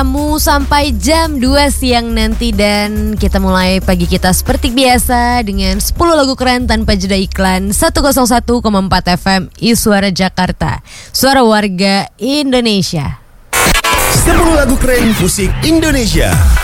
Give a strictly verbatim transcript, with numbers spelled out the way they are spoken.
Kamu sampai jam dua siang nanti dan kita mulai pagi kita seperti biasa dengan sepuluh lagu keren tanpa jeda iklan. Seratus satu koma empat F M I Suara Jakarta, suara warga Indonesia. sepuluh lagu keren musik Indonesia.